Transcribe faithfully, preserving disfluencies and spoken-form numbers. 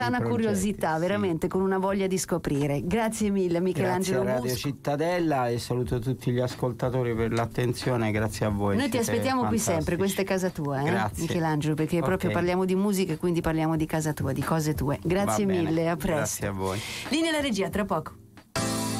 una progetti, curiosità, sì. veramente, con una voglia di scoprire. Grazie mille Michelangelo Grazie a Radio Musco. Cittadella e saluto tutti gli ascoltatori per l'attenzione, grazie a voi. Noi ti siete aspettiamo qui fantastici. sempre, questa è casa tua, eh? Grazie. Michelangelo, perché Ok. proprio parliamo di musica e quindi parliamo di casa tua, di cose tue. Grazie Va bene. mille, a presto. Grazie a voi. Linea alla regia, tra poco.